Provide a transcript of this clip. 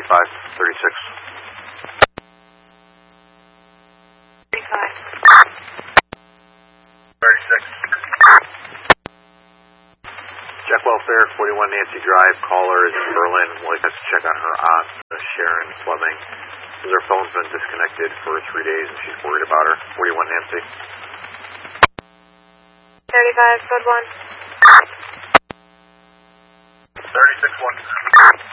36. 36. Jack Welfare, 41 Nancy Drive. Caller is in Berlin. We'll have to check on her aunt, Sharon Fleming. Her phone's been disconnected for 3 days and she's worried about her. 41 Nancy. 35, code 1. 36-1.